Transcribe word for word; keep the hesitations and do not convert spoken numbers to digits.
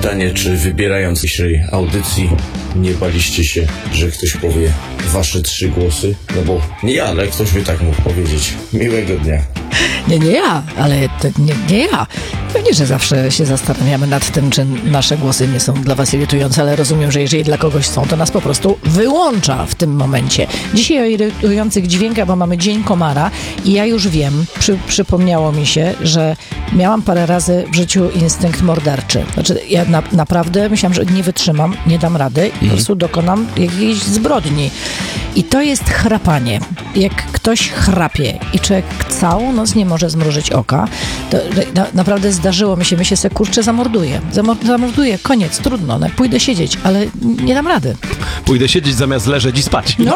pytanie, czy wybierając dzisiejszej audycji nie baliście się, że ktoś powie wasze trzy głosy? No bo nie ja, ale ktoś by tak mógł powiedzieć. Miłego dnia. Nie, nie ja, ale to nie, nie ja. Pewnie, że zawsze się zastanawiamy nad tym, czy nasze głosy nie są dla was irytujące, ale rozumiem, że jeżeli dla kogoś są, to nas po prostu wyłącza w tym momencie. Dzisiaj o irytujących dźwiękach, bo mamy Dzień Komara i ja już wiem, przy, przypomniało mi się, że miałam parę razy w życiu instynkt morderczy. Znaczy, ja na, naprawdę myślałam, że nie wytrzymam, nie dam rady i po prostu dokonam jakiejś zbrodni. I to jest chrapanie. Jak ktoś chrapie i człowiek całą noc nie może zmrużyć oka, to na, naprawdę zdarzyło mi się, myślę sobie, kurczę, zamorduję. Zamor- zamorduję, koniec, trudno, no, pójdę siedzieć, ale nie dam rady. Pójdę siedzieć zamiast leżeć i spać. No.